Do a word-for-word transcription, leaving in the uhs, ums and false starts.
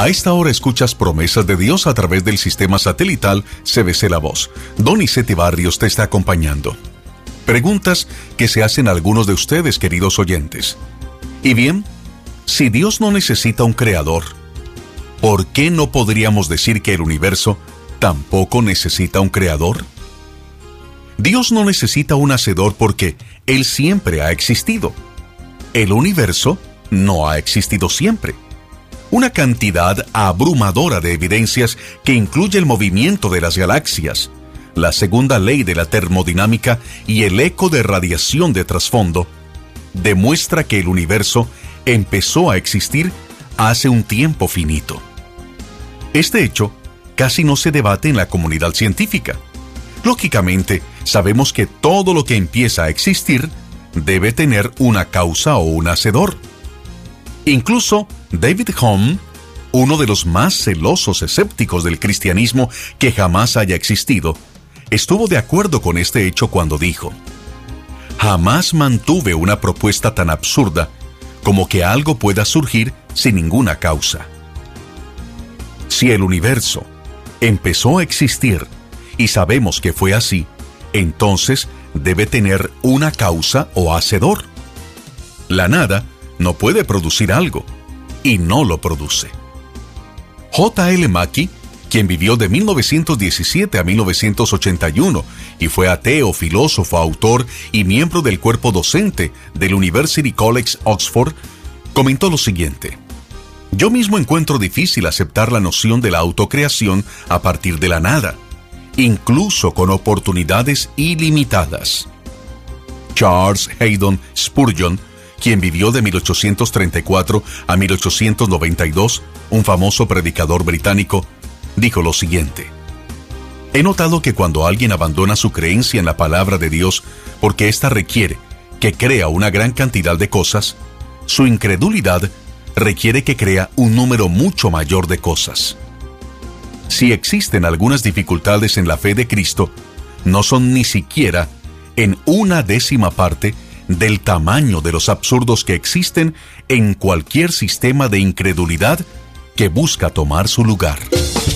A esta hora escuchas Promesas de Dios a través del sistema satelital C B C La Voz. Donizete Barrios te está acompañando. Preguntas que se hacen algunos de ustedes, queridos oyentes. Y bien, si Dios no necesita un creador, ¿por qué no podríamos decir que el universo tampoco necesita un creador? Dios no necesita un hacedor porque Él siempre ha existido. El universo no ha existido siempre. Una cantidad abrumadora de evidencias que incluye el movimiento de las galaxias, la segunda ley de la termodinámica y el eco de radiación de trasfondo, demuestra que el universo empezó a existir hace un tiempo finito. Este hecho casi no se debate en la comunidad científica. Lógicamente, sabemos que todo lo que empieza a existir debe tener una causa o un hacedor. Incluso David Hume, uno de los más celosos escépticos del cristianismo que jamás haya existido, estuvo de acuerdo con este hecho cuando dijo: «Jamás mantuve una propuesta tan absurda como que algo pueda surgir sin ninguna causa». Si el universo empezó a existir y sabemos que fue así, entonces debe tener una causa o hacedor. La nada no puede producir algo, y no lo produce. J L Mackie, quien vivió de mil novecientos diecisiete a mil novecientos ochenta y uno y fue ateo, filósofo, autor y miembro del cuerpo docente del University College Oxford, comentó lo siguiente: «Yo mismo encuentro difícil aceptar la noción de la autocreación a partir de la nada, incluso con oportunidades ilimitadas». Charles Haddon Spurgeon, quien vivió de mil ochocientos treinta y cuatro a mil ochocientos noventa y dos, un famoso predicador británico, dijo lo siguiente: «He notado que cuando alguien abandona su creencia en la palabra de Dios porque ésta requiere que crea una gran cantidad de cosas, su incredulidad requiere que crea un número mucho mayor de cosas. Si existen algunas dificultades en la fe de Cristo, no son ni siquiera en una décima parte del tamaño de los absurdos que existen en cualquier sistema de incredulidad que busca tomar su lugar».